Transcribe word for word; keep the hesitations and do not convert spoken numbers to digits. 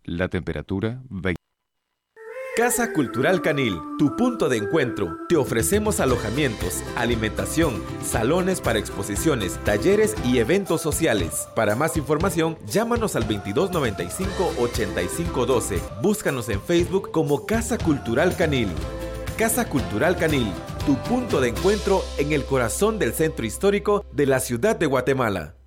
La temperatura veinte. Casa Cultural Canil, tu punto de encuentro. Te ofrecemos alojamientos, alimentación, salones para exposiciones, talleres y eventos sociales. Para más información, llámanos al veintidós noventa y cinco, ochenta y cinco doce. Búscanos en Facebook como Casa Cultural Canil. Casa Cultural Canil, tu punto de encuentro en el corazón del centro histórico de la ciudad de Guatemala.